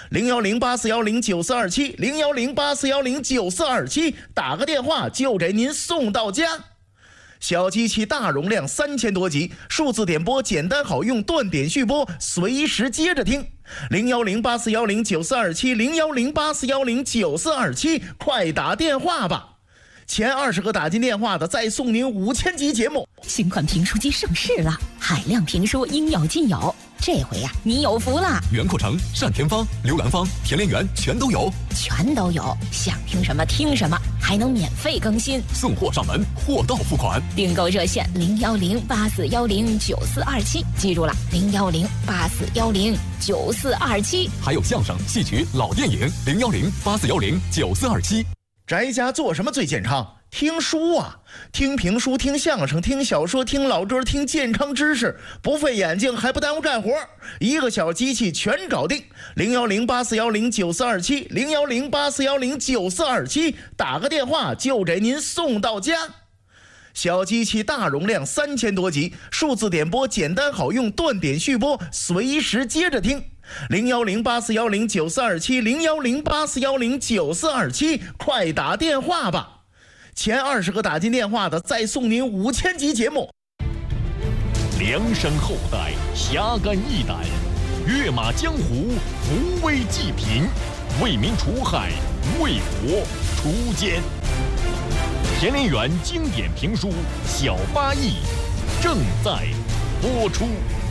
，010841094270100841094227，打个电话就给您送到家。小机器大容量3000多集，数字点播简单好用，断点续播，随时接着听。010841094270100841094227，快打电话吧！前20个打进电话的，再送您5000集节目。 新款评书机上市了，海量评书应有尽有。这回呀，你有福了！ 袁阔成、单田芳、刘兰芳、田连元全都有， 想听什么听什么，还能免费更新， 送货上门，货到付款。 订购热线010841094427，记住了，010841094427。 还有相声、戏曲、老电影，010841094427。 宅家做什么最健康？听书啊，听评书，听相声，听小说，听老歌，听健康知识，不费眼睛还不耽误干活，一个小机器全搞定。010841094227，010841094227，打个电话就给您送到家。小机器大容量3000多集，数字点播简单好用，断点续播，随时接着听。010841094270100841094227，快打电话吧！前20个打进电话的，再送您5000集节目。 量身后代，侠肝义胆，跃马江湖，扶危济贫，为民除害，为国除奸。田连元经典评书《小八义》正在播出。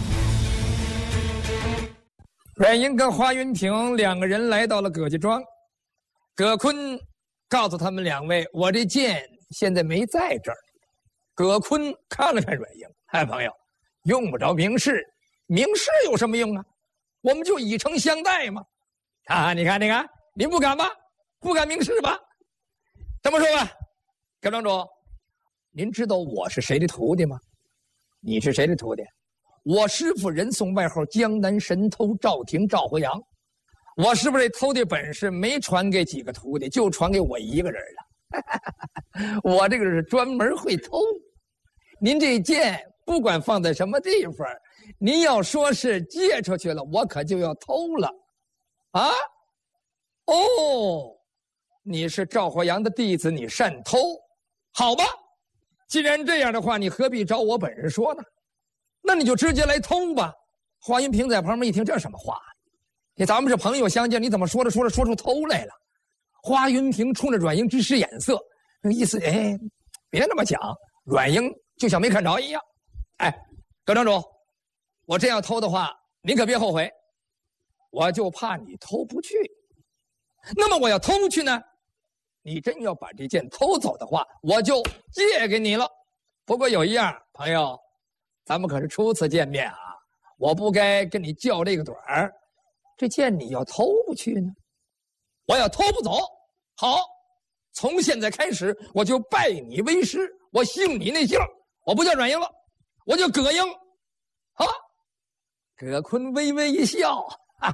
阮英跟华云平两个人来到了葛家庄，葛坤告诉他们两位，我这剑现在没在这儿。葛坤看了看阮英，朋友，用不着明示，明示有什么用啊？我们就以诚相待嘛。你看，您不敢吧？不敢明示吧？这么说吧，葛庄主，您知道我是谁的徒弟吗？你是谁的徒弟？我师父人送外号江南神偷赵廷赵和阳，我师父这偷的本事没传给几个徒弟，就传给我一个人了。我这个是专门会偷。您这剑不管放在什么地方，您要说是借出去了，我可就要偷了。啊？哦，你是赵和阳的弟子，你擅偷，好吧？既然这样的话，你何必找我本人说呢？那你就直接来偷吧。华云平在旁边一听，这是什么话？咱们是朋友相见，你怎么说着说出偷来了？华云平冲着阮英直使眼色，那意思，别那么讲。阮英就像没看着一样。葛庄主，我真要偷的话，您可别后悔。我就怕你偷不去。那么我要偷去呢，你真要把这剑偷走的话，我就借给你了。不过有一样，朋友，咱们可是初次见面啊，我不该跟你较这个短儿。这剑你要偷不去呢，我要偷不走。好，从现在开始我就拜你为师，我姓你那姓，我不叫阮英了，我叫葛英。啊，葛坤微微一笑，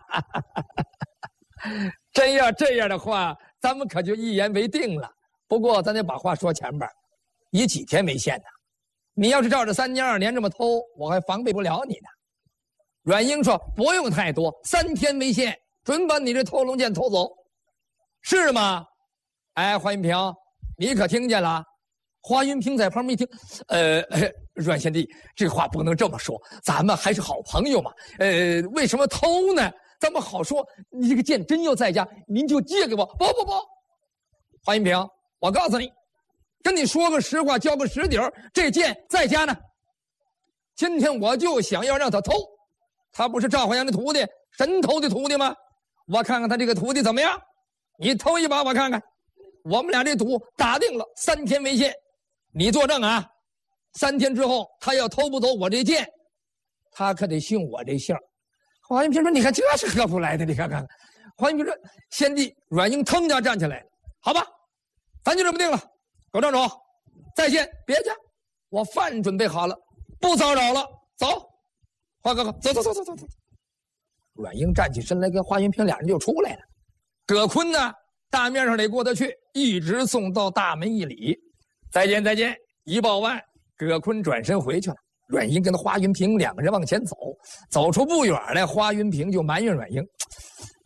真要这样的话，咱们可就一言为定了。不过咱得把话说前边，你几天没现呢？你要是照着3年2年这么偷，我还防备不了你呢。阮英说不用太多，3天为限，准把你这偷龙剑偷走，是吗？华云平，你可听见了？华云平在旁边一听，阮贤弟，这话不能这么说，咱们还是好朋友嘛。为什么偷呢？咱们好说，你这个剑真要在家，您就借给我。不，华云平，我告诉你，跟你说个实话，交个实底儿，这剑在家呢。今天我就想要让他偷，他不是赵华阳的徒弟，神偷的徒弟吗？我看看他这个徒弟怎么样，你偷一把我看看。我们俩这赌打定了，3天为限，你作证啊。3天之后他要偷不走我这剑，他可得姓我这姓。华云平说，你看这是何苦来的，你看看。华云平说，先帝阮英腾家站起来了，好吧，咱就这么定了。葛庄主，再见，别介，我饭准备好了，不骚扰了，走。华哥哥，走。阮英站起身来，跟华云平俩人就出来了。葛坤呢，大面上得过得去，一直送到大门一礼，再见。一报完，葛坤转身回去了。阮英跟华云平两个人往前走，走出不远来，华云平就埋怨阮英：“